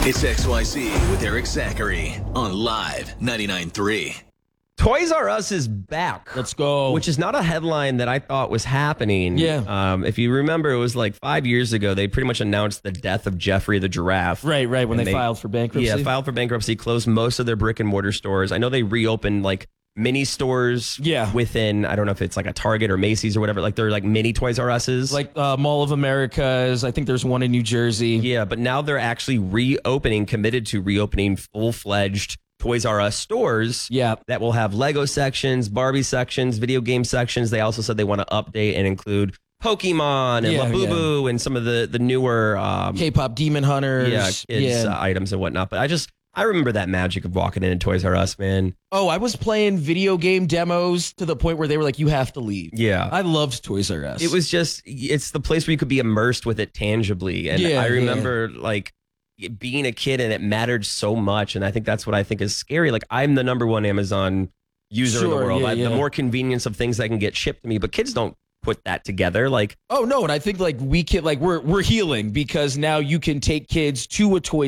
It's XYZ with Eric Zachary on Live 99.3. Toys R Us is back. Let's go. Which is not a headline that I thought was happening. Yeah. If you remember, it was like 5 years ago, they pretty much announced the death of Jeffrey the giraffe. Right, when they filed for bankruptcy. Yeah, filed for bankruptcy, closed most of their brick and mortar stores. I know they reopened like mini stores within, I don't know if it's like a Target or Macy's or whatever. Like they're like mini Toys R Us's. Like Mall of America's. I think there's one in New Jersey. Yeah, but now they're actually committed to reopening full-fledged Toys R Us stores that will have Lego sections, Barbie sections, video game sections. They also said they want to update and include Pokemon and Labubu and some of the newer K-pop Demon Hunters. Kids items and whatnot. But I remember that magic of walking into Toys R Us, man. Oh, I was playing video game demos to the point where they were like, you have to leave. Yeah. I loved Toys R Us. It was just, it's the place where you could be immersed with it tangibly. And I remember like being a kid and it mattered so much. And I think that's what I think is scary. Like I'm the #1 Amazon user in the world. The more convenience of things that can get shipped to me, but kids don't put that together. Like, oh no. And I think like we're healing because now you can take kids to a toy